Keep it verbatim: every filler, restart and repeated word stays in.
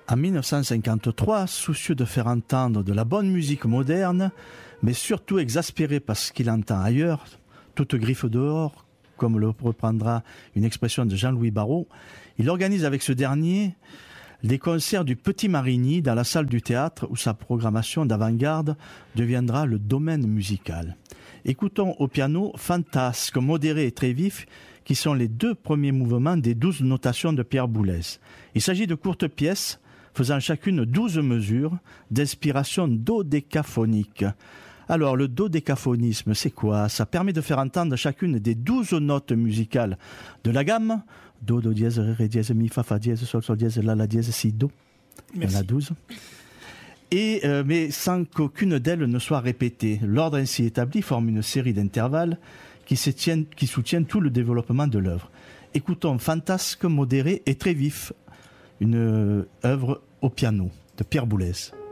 En dix-neuf cent cinquante-trois, soucieux de faire entendre de la bonne musique moderne, mais surtout exaspéré par ce qu'il entend ailleurs, toute griffe dehors, comme le reprendra une expression de Jean-Louis Barrault, il organise avec ce dernier les concerts du Petit Marigny dans la salle du théâtre où sa programmation d'avant-garde deviendra le domaine musical. Écoutons au piano Fantasque, modéré et très vif, qui sont les deux premiers mouvements des douze notations de Pierre Boulez. Il s'agit de courtes pièces faisant chacune douze mesures d'inspiration dodécaphonique. Alors, le dodécaphonisme, c'est quoi? Ça permet de faire entendre chacune des douze notes musicales de la gamme Do, Do dièse, Ré dièse, Mi, Fa, Fa dièse, Sol, Sol dièse, La, La dièse, Si, Do. Il y en a douze. Et, euh, mais sans qu'aucune d'elles ne soit répétée. L'ordre ainsi établi forme une série d'intervalles qui, se tiennent, qui soutiennent tout le développement de l'œuvre. Écoutons Fantasque, modéré et très vif, une œuvre au piano de Pierre Boulez.